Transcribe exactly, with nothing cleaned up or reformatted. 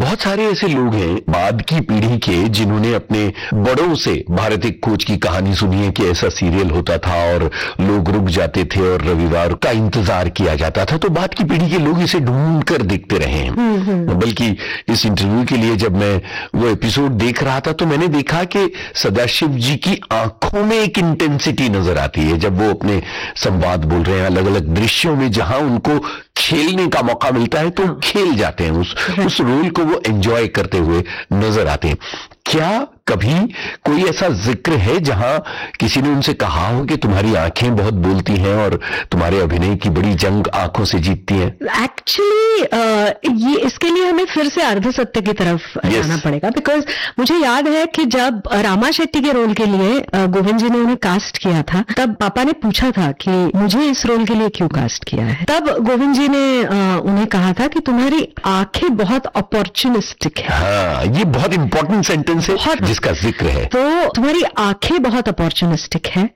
बहुत सारे ऐसे लोग हैं बाद की पीढ़ी के जिन्होंने अपने बड़ों से भारत एक खोज की कहानी सुनी है कि ऐसा सीरियल होता था और लोग रुक जाते थे और रविवार का इंतजार किया जाता था। तो बाद की पीढ़ी के लोग इसे ढूंढ कर देखते रहे हैं। बल्कि इस इंटरव्यू के लिए जब मैं वो एपिसोड देख रहा था तो मैंने देखा कि सदाशिव जी की आंखों में एक इंटेंसिटी नजर आती है जब वो अपने संवाद बोल रहे हैं अलग अलग दृश्यों में, जहां उनको खेलने का मौका मिलता है तो खेल जाते हैं, उस उस रोल को वो एंजॉय करते हुए नजर आते हैं। क्या कभी कोई ऐसा जिक्र है जहां किसी ने उनसे कहा हो कि तुम्हारी आंखें बहुत बोलती हैं और तुम्हारे अभिनय की बड़ी जंग आंखों से जीतती है? एक्चुअली ये इसके लिए हमें फिर से अर्ध सत्य की तरफ yes. जाना पड़ेगा, बिकॉज मुझे याद है कि जब रामा शेट्टी के रोल के लिए गोविंद जी ने उन्हें कास्ट किया था तब पापा ने पूछा था कि मुझे इस रोल के लिए क्यों कास्ट किया है। तब गोविंद जी ने उन्हें कहा था कि तुम्हारी आंखें बहुत अपॉर्चुनिस्टिक है। हाँ, ये बहुत इंपॉर्टेंट सेंटेंस है जिसका जिक्र है। तो तुम्हारी आंखें बहुत अपॉर्चुनिस्टिक है